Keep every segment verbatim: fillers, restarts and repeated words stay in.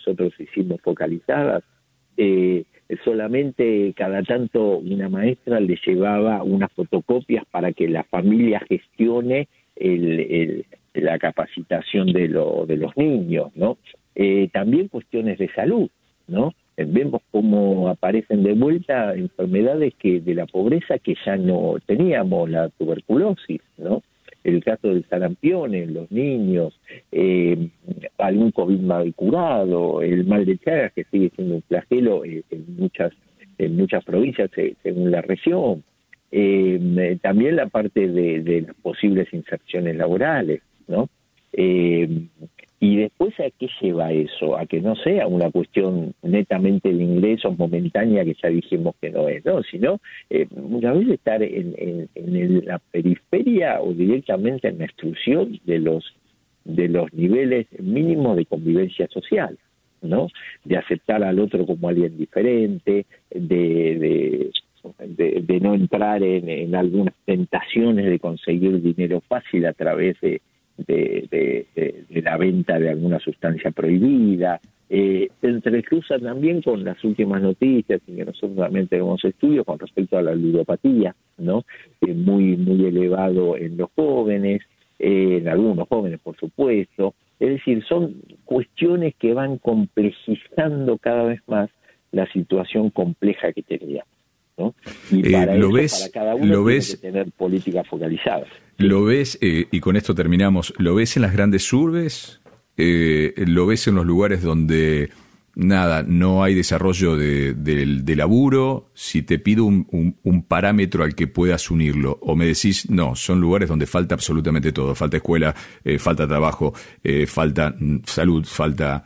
nosotros hicimos focalizadas, eh, solamente cada tanto una maestra le llevaba unas fotocopias para que la familia gestione el, el, la capacitación de, lo, de los niños, ¿no? Eh, también cuestiones de salud, ¿no? Vemos cómo aparecen de vuelta enfermedades que de la pobreza que ya no teníamos, la tuberculosis, ¿no? El caso del sarampión en los niños, eh, algún COVID mal curado, el mal de Chagas, que sigue siendo un flagelo eh, en muchas en muchas provincias eh, según la región. Eh, también la parte de, de las posibles inserciones laborales, ¿no? Eh, y después, ¿a qué lleva eso? A que no sea una cuestión netamente de ingresos momentánea, que ya dijimos que no es, ¿no? Sino eh, muchas veces estar en, en, en la periferia o directamente en la exclusión de los de los niveles mínimos de convivencia social, ¿no? De aceptar al otro como alguien diferente, de... de De, de no entrar en, en algunas tentaciones de conseguir dinero fácil a través de, de, de, de, de la venta de alguna sustancia prohibida. Eh, se entrecruza también con las últimas noticias, y que nosotros también tenemos estudios con respecto a la ludopatía, ¿no? Eh, muy, muy elevado en los jóvenes, eh, en algunos jóvenes, por supuesto. Es decir, son cuestiones que van complejizando cada vez más la situación compleja que teníamos, ¿no? Y para, eh, lo eso, ves, para cada uno lo tiene ves, que tener políticas focalizadas. Lo ves, eh, y con esto terminamos, ¿lo ves en las grandes urbes? Eh, ¿Lo ves en los lugares donde, nada, no hay desarrollo de, de, de laburo? Si te pido un, un, un parámetro al que puedas unirlo, o me decís, no, son lugares donde falta absolutamente todo, falta escuela, eh, falta trabajo, eh, falta salud, falta...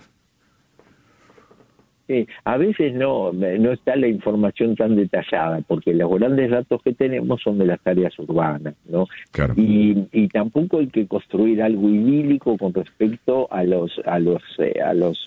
Sí, a veces no no está la información tan detallada, porque los grandes datos que tenemos son de las áreas urbanas, ¿no? Claro. Y, y tampoco hay que construir algo idílico con respecto a los a los eh, a los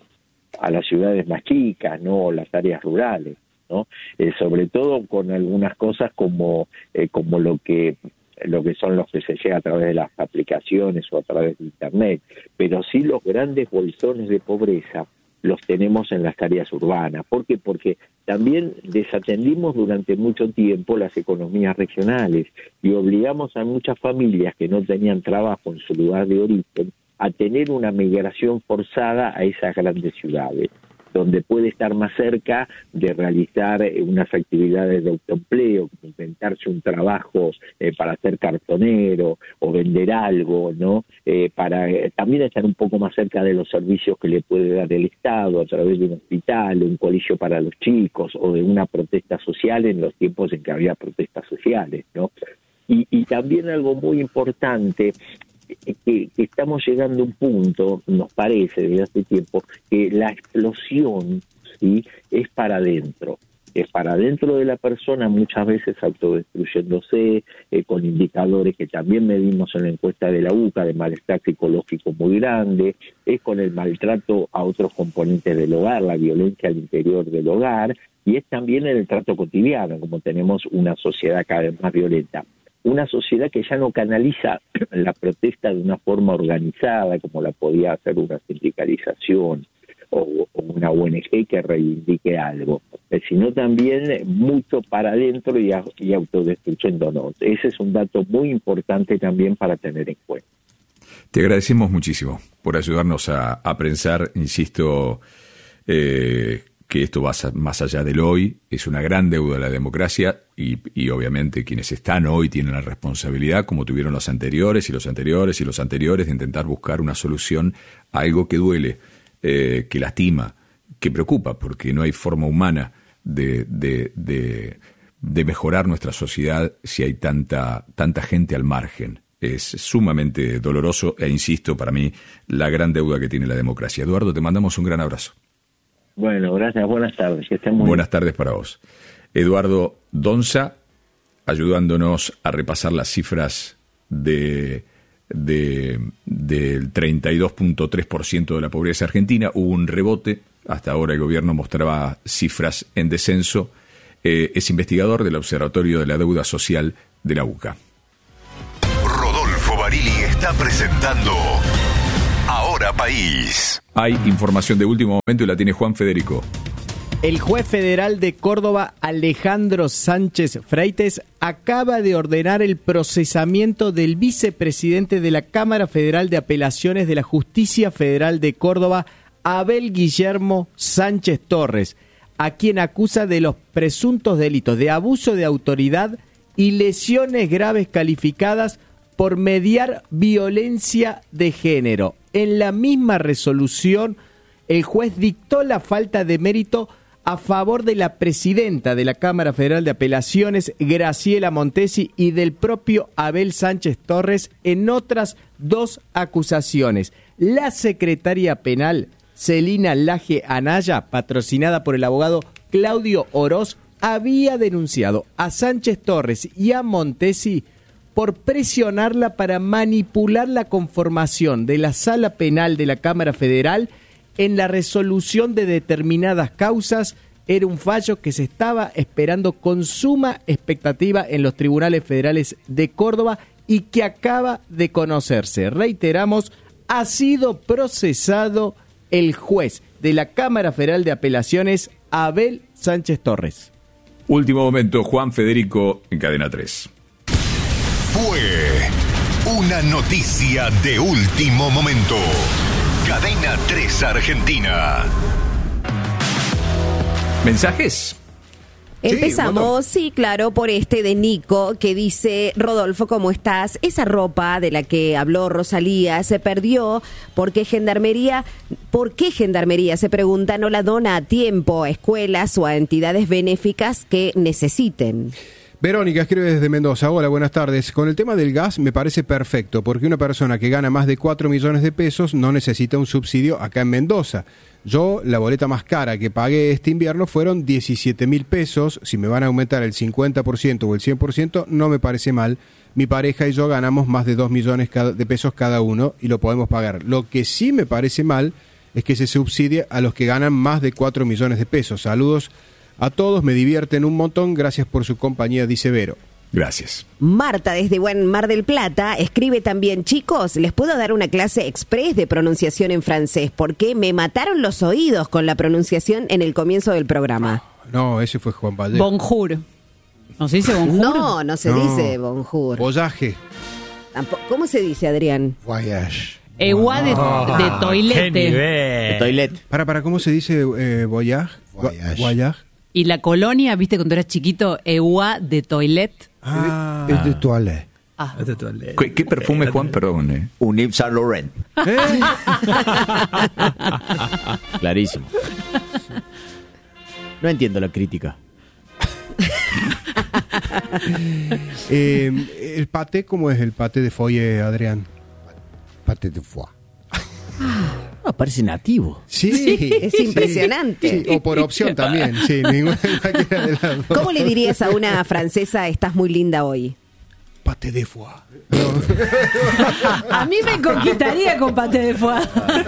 a las ciudades más chicas, ¿no? O las áreas rurales, ¿no? Eh, sobre todo con algunas cosas como eh, como lo que lo que son los que se llega a través de las aplicaciones o a través de internet, pero sí los grandes bolsones de pobreza los tenemos en las áreas urbanas. ¿Por qué? Porque también desatendimos durante mucho tiempo las economías regionales y obligamos a muchas familias que no tenían trabajo en su lugar de origen a tener una migración forzada a esas grandes ciudades, donde puede estar más cerca de realizar unas actividades de autoempleo, como inventarse un trabajo eh, para ser cartonero o vender algo, ¿no? Eh, para eh, también estar un poco más cerca de los servicios que le puede dar el Estado a través de un hospital, un colegio para los chicos o de una protesta social en los tiempos en que había protestas sociales, ¿no? Y, y también algo muy importante, Que, que estamos llegando a un punto, nos parece desde hace tiempo, que la explosión, ¿sí?, es para adentro, es para adentro de la persona, muchas veces autodestruyéndose, eh, con indicadores que también medimos en la encuesta de la U C A de malestar psicológico muy grande, es con el maltrato a otros componentes del hogar, la violencia al interior del hogar, y es también en el trato cotidiano, como tenemos una sociedad cada vez más violenta. Una sociedad que ya no canaliza la protesta de una forma organizada, como la podía hacer una sindicalización o, o una O N G que reivindique algo, sino también mucho para adentro y, y autodestruyéndonos. Ese es un dato muy importante también para tener en cuenta. Te agradecemos muchísimo por ayudarnos a, a pensar, insisto, eh, que esto va más allá del hoy, es una gran deuda de la democracia y, y obviamente quienes están hoy tienen la responsabilidad, como tuvieron los anteriores y los anteriores y los anteriores, de intentar buscar una solución a algo que duele, eh, que lastima, que preocupa, porque no hay forma humana de, de, de, de mejorar nuestra sociedad si hay tanta, tanta gente al margen. Es sumamente doloroso e, insisto, para mí, la gran deuda que tiene la democracia. Eduardo, te mandamos un gran abrazo. Bueno, gracias, buenas tardes. Que estén muy buenas tardes para vos. Eduardo Donza, ayudándonos a repasar las cifras de, de del treinta y dos punto tres por ciento de la pobreza argentina. Hubo un rebote, hasta ahora el gobierno mostraba cifras en descenso. Eh, es investigador del Observatorio de la Deuda Social de la U C A. Rodolfo Barili está presentando Ahora Cadena País. Hay información de último momento y la tiene Juan Federico. El juez federal de Córdoba, Alejandro Sánchez Freites, acaba de ordenar el procesamiento del vicepresidente de la Cámara Federal de Apelaciones de la Justicia Federal de Córdoba, Abel Guillermo Sánchez Torres, a quien acusa de los presuntos delitos de abuso de autoridad y lesiones graves calificadas por mediar violencia de género. En la misma resolución, el juez dictó la falta de mérito a favor de la presidenta de la Cámara Federal de Apelaciones, Graciela Montesi, y del propio Abel Sánchez Torres en otras dos acusaciones. La secretaria penal, Celina Laje Anaya, patrocinada por el abogado Claudio Oroz, había denunciado a Sánchez Torres y a Montesi por presionarla para manipular la conformación de la Sala Penal de la Cámara Federal en la resolución de determinadas causas. Era un fallo que se estaba esperando con suma expectativa en los tribunales federales de Córdoba y que acaba de conocerse. Reiteramos, ha sido procesado el juez de la Cámara Federal de Apelaciones, Abel Sánchez Torres. Último momento, Juan Federico en Cadena tres. Fue una noticia de último momento. Cadena tres Argentina. ¿Mensajes? Empezamos, sí, sí, claro, por este de Nico, que dice: Rodolfo, ¿cómo estás? Esa ropa de la que habló Rosalía se perdió porque Gendarmería, ¿por qué Gendarmería, se pregunta, no la dona a tiempo a escuelas o a entidades benéficas que necesiten? Verónica escribe desde Mendoza. Hola, buenas tardes. Con el tema del gas me parece perfecto, porque una persona que gana más de cuatro millones de pesos no necesita un subsidio acá en Mendoza. Yo, la boleta más cara que pagué este invierno fueron diecisiete mil pesos. Si me van a aumentar el cincuenta por ciento o el cien por ciento, no me parece mal. Mi pareja y yo ganamos más de dos millones de pesos cada uno y lo podemos pagar. Lo que sí me parece mal es que se subsidie a los que ganan más de cuatro millones de pesos. Saludos a todos, me divierten un montón, gracias por su compañía, dice Vero. Gracias. Marta, desde Buen Mar del Plata, escribe también: chicos, ¿les puedo dar una clase express de pronunciación en francés? Porque me mataron los oídos con la pronunciación en el comienzo del programa. No, ese fue Juan Vallejo. Bonjour. ¿No se dice bonjour? No, no se No. dice bonjour. Voyage. Tampoco- ¿Cómo se dice, Adrián? Voyage. Egua de, de toilette. De toilet. Para, para, ¿cómo se dice eh, voyage? Voyage. Voyage. Y la colonia, viste, cuando eras chiquito, egua de toilette. Ah. Es de toilette. Ah. ¿Qué, qué perfume, Juan? Perdón. Eh. Un Yves Saint Laurent. ¿Eh? Clarísimo. No entiendo la crítica. Eh, el paté, ¿cómo es el paté de foie, Adrián? Pate de foie. No, parece nativo. Sí, Es impresionante. Sí, o por opción también, sí, ninguna cualquiera de las dos. ¿Cómo le dirías a una francesa: estás muy linda hoy? Paté de foie. A mí me conquistaría con paté de foie.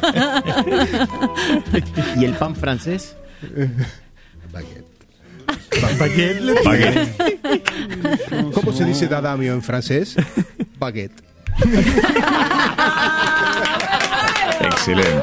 ¿Y el pan francés? Baguette. Baguette. ¿Cómo se dice dadamio en francés? Baguette. Excelente.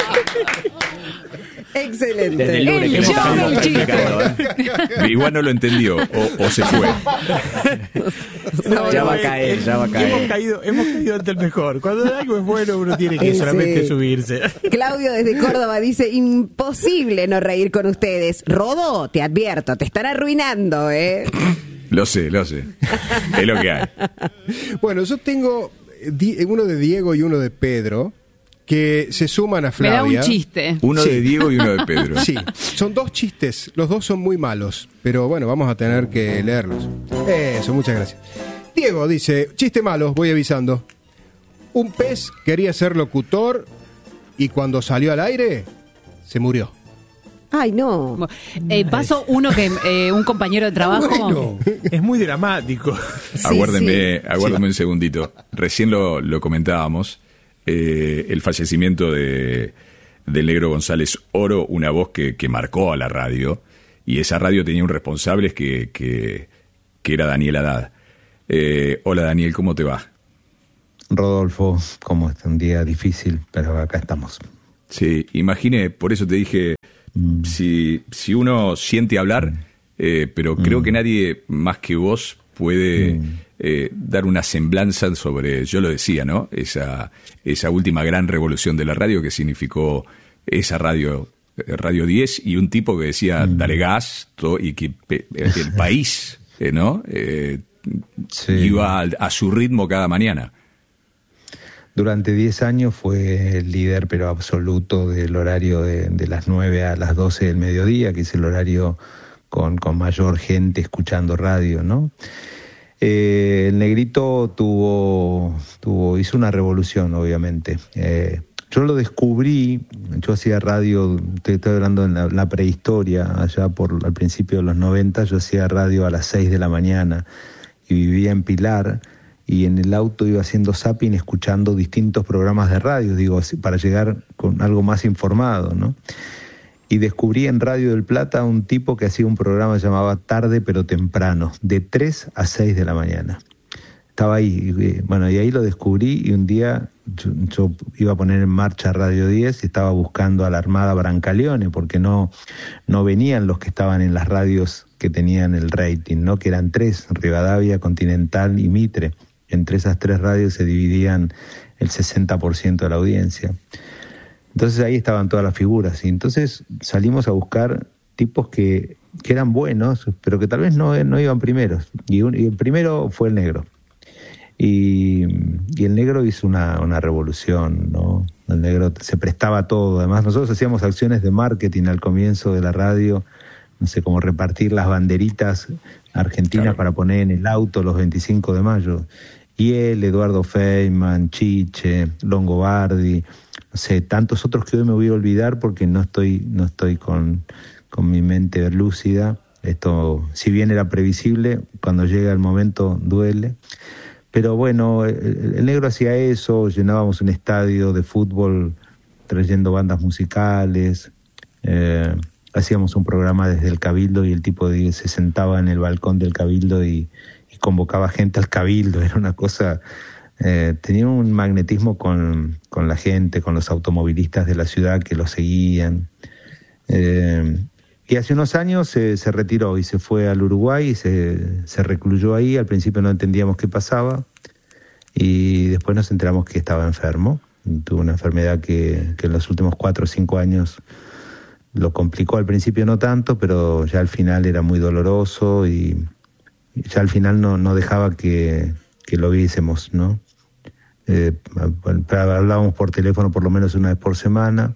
Excelente. Desde el lunes El que hemos show estado del chiste. practicando, ¿eh? Igual no lo entendió o, o se fue. Ya va a caer, ya va a Hemos caer. caído, hemos caído ante el mejor. Cuando algo es bueno, uno tiene que Sí. solamente subirse. Claudio desde Córdoba dice: imposible no reír con ustedes. Rodo, te advierto, te están arruinando, ¿eh? Lo sé, lo sé. Es lo que hay. Bueno, yo tengo di- uno de Diego y uno de Pedro que se suman a Me da Flavia. un chiste. Uno Sí. de Diego y uno de Pedro. Sí, son dos chistes, los dos son muy malos, pero bueno, vamos a tener que leerlos. Eso, muchas gracias. Diego dice: chiste malo, voy avisando. Un pez quería ser locutor y cuando salió al aire, se murió. Ay, no. Eh, paso uno que eh, un compañero de trabajo. Bueno, es muy dramático. Sí, aguárdenme, sí. aguárdenme un segundito. Recién lo, lo comentábamos. Eh, el fallecimiento de del negro González Oro, una voz que, que marcó a la radio. Y esa radio tenía un responsable que, que, que era Daniel Haddad. Eh, hola Daniel, ¿cómo te va? Rodolfo, como es un día difícil, pero acá estamos. Sí, imagine, por eso te dije, mm. si, si uno siente hablar, mm. eh, pero mm. creo que nadie más que vos puede mm. eh, dar una semblanza sobre, yo lo decía, ¿no? Esa, esa última gran revolución de la radio que significó esa radio, Radio diez, y un tipo que decía, mm. dale gas, todo, y que pe, el país, eh, ¿no? Eh, sí. Iba a, a su ritmo cada mañana. Durante diez años fue el líder, pero absoluto, del horario de, de las nueve a las doce del mediodía, que es el horario con, con mayor gente escuchando radio, ¿no? Eh, el Negrito tuvo, tuvo, hizo una revolución, obviamente. Eh, yo lo descubrí, yo hacía radio, te estoy hablando en la, la prehistoria, allá por al principio de los noventa, yo hacía radio a las seis de la mañana y vivía en Pilar. Y en el auto iba haciendo zapping, escuchando distintos programas de radio, digo, para llegar con algo más informado, ¿no? Y descubrí en Radio del Plata un tipo que hacía un programa que llamaba Tarde pero Temprano, de tres a seis de la mañana. Estaba ahí, y, bueno, y ahí lo descubrí, y un día yo, yo iba a poner en marcha Radio diez y estaba buscando a la Armada Brancaleone, porque no, no venían los que estaban en las radios que tenían el rating, ¿no? Que eran tres, Rivadavia, Continental y Mitre. Entre esas tres radios se dividían el sesenta por ciento de la audiencia. Entonces ahí estaban todas las figuras. Y entonces salimos a buscar tipos que, que eran buenos, pero que tal vez no, no iban primeros. Y, un, y el primero fue el Negro. Y, y el Negro hizo una, una revolución, ¿no? El Negro se prestaba a todo. Además, nosotros hacíamos acciones de marketing al comienzo de la radio, no sé, como repartir las banderitas argentinas, claro, para poner en el auto los veinticinco de mayo. Y él, Eduardo Feynman, Chiche, Longobardi, no sé, tantos otros que hoy me voy a olvidar porque no estoy, no estoy con, con mi mente lúcida. Esto, si bien era previsible, cuando llega el momento duele. Pero bueno, el, el Negro hacía eso, llenábamos un estadio de fútbol trayendo bandas musicales, eh, hacíamos un programa desde el Cabildo y el tipo de, se sentaba en el balcón del Cabildo y, y convocaba gente al Cabildo. Era una cosa, eh, tenía un magnetismo con, con la gente, con los automovilistas de la ciudad que lo seguían. Eh, y hace unos años se, se retiró y se fue al Uruguay y se, se recluyó ahí. Al principio no entendíamos qué pasaba y después nos enteramos que estaba enfermo. Tuvo una enfermedad que, que en los últimos cuatro o cinco años lo complicó. Al principio no tanto, pero ya al final era muy doloroso y ya al final no, no dejaba que, que lo viésemos, ¿no? Eh, hablábamos por teléfono por lo menos una vez por semana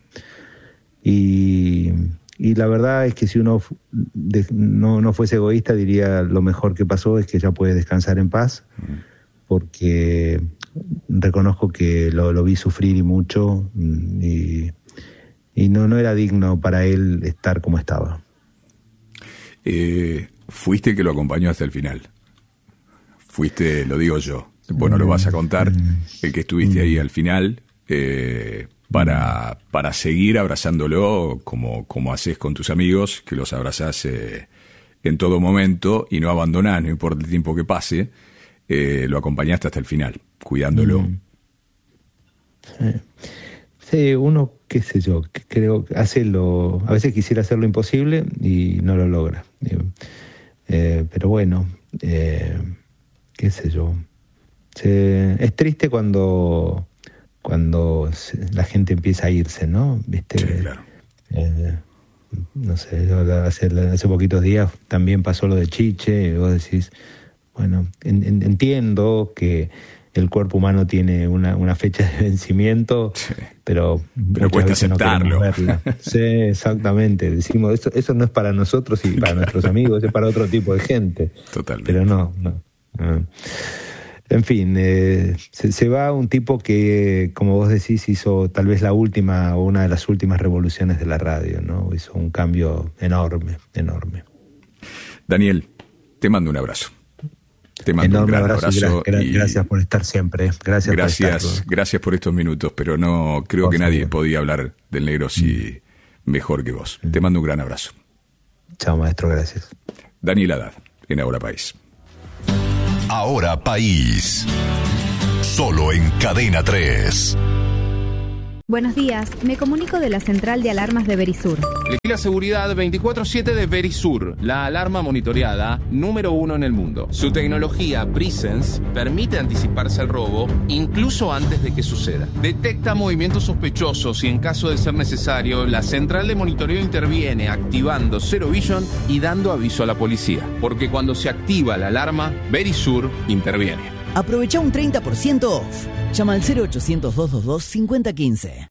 y, y la verdad es que si uno de, no, no fuese egoísta diría lo mejor que pasó es que ya puede descansar en paz, porque reconozco que lo, lo vi sufrir y mucho y Y no, no era digno para él estar como estaba. Eh, fuiste el que lo acompañó hasta el final. Fuiste, lo digo yo. Bueno, lo vas a contar. El que estuviste ahí al final eh, para, para seguir abrazándolo como, como haces con tus amigos, que los abrazás eh, en todo momento y no abandonás, no importa el tiempo que pase. Eh, lo acompañaste hasta el final, cuidándolo. Sí. Sí, uno, qué sé yo, creo que hace lo, a veces quisiera hacer lo imposible y no lo logra. Eh, pero bueno, eh, qué sé yo. Se, es triste cuando, cuando se, la gente empieza a irse, ¿no? ¿Viste? Sí, claro. Eh, no sé, yo hace, hace poquitos días también pasó lo de Chiche, y vos decís, bueno, en, en, entiendo que el cuerpo humano tiene una, una fecha de vencimiento, sí, pero, pero cuesta aceptarlo. No sí, exactamente. Decimos, eso, eso no es para nosotros y para claro. nuestros amigos, es para otro tipo de gente. Totalmente. Pero no, no. no. En fin, eh, se, se va un tipo que, como vos decís, hizo tal vez la última o una de las últimas revoluciones de la radio, ¿no? Hizo un cambio enorme, enorme. Daniel, te mando un abrazo. Te mando enorme un gran abrazo. abrazo gra- y gracias por estar siempre. Gracias, gracias por estar. Gracias por estos minutos, pero no creo por que favor. Nadie podía hablar del Negro si mm. mejor que vos. Mm. Te mando un gran abrazo. Chao, maestro, gracias. Daniel Haddad, en Ahora País. Ahora País. solo en Cadena tres. Buenos días, me comunico de la central de alarmas de Verisur. Elegí la seguridad veinticuatro siete de Verisur, la alarma monitoreada número uno en el mundo. Su tecnología Presence permite anticiparse al robo incluso antes de que suceda. Detecta movimientos sospechosos y en caso de ser necesario, la central de monitoreo interviene activando Zero Vision y dando aviso a la policía. Porque cuando se activa la alarma, Verisur interviene. Aprovecha un treinta por ciento off. Llama al cero ochocientos, doscientos veintidós, cincuenta quince.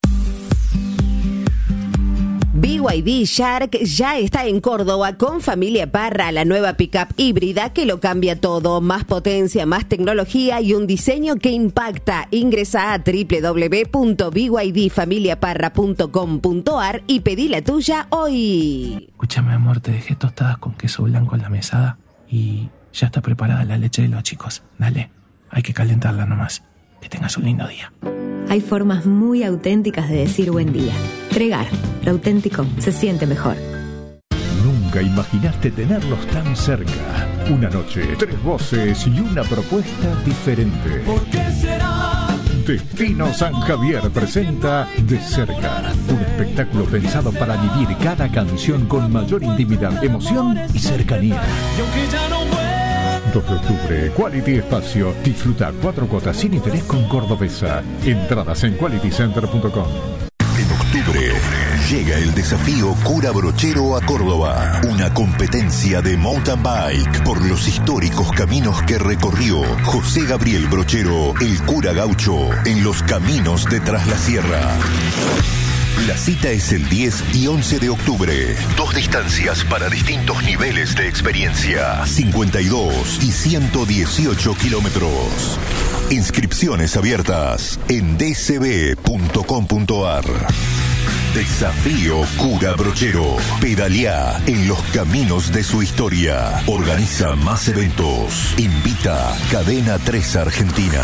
B Y D Shark ya está en Córdoba con Familia Parra, la nueva pickup híbrida que lo cambia todo. Más potencia, más tecnología y un diseño que impacta. Ingresa a doble u doble u doble u punto b y d familia parra punto com punto a r y pedí la tuya hoy. Escúchame, amor, te dejé tostadas con queso blanco en la mesada y ya está preparada la leche de los chicos. Dale, hay que calentarla nomás. Que tengas un lindo día. Hay formas muy auténticas de decir buen día. Tregar, lo auténtico se siente mejor. Nunca imaginaste tenerlos tan cerca. Una noche, tres voces y una propuesta diferente. ¿Por qué será? Destino San Javier presenta De Cerca, un espectáculo pensado para vivir cada canción con mayor intimidad, emoción y cercanía. Y aunque ya no vuelva, dos de octubre, Quality Espacio. Disfruta cuatro cuotas sin interés con Cordobesa. Entradas en quality center punto com. En octubre llega el desafío Cura Brochero a Córdoba. Una competencia de mountain bike por los históricos caminos que recorrió José Gabriel Brochero, el cura gaucho, en los caminos de Tras la Sierra. La cita es el diez y once de octubre. Dos distancias para distintos niveles de experiencia. cincuenta y dos y ciento dieciocho kilómetros. Inscripciones abiertas en d c b punto com punto a r. Desafío Cura Brochero. Pedaleá en los caminos de su historia. Organiza más eventos. Invita Cadena tres Argentina.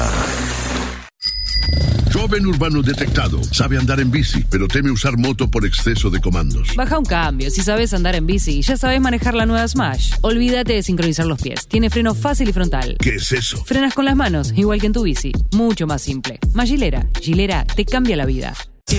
Joven urbano detectado. Sabe andar en bici, pero teme usar moto por exceso de comandos. Baja un cambio. Si sabes andar en bici, ya sabes manejar la nueva Smash. Olvídate de sincronizar los pies. Tiene freno fácil y frontal. ¿Qué es eso? Frenas con las manos, igual que en tu bici. Mucho más simple. Más Gilera. Gilera te cambia la vida.